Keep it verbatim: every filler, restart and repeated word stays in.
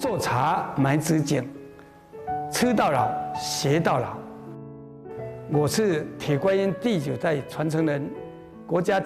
做茶买紫荆，吃到老，学到老。我是铁观音第九代传承人，国家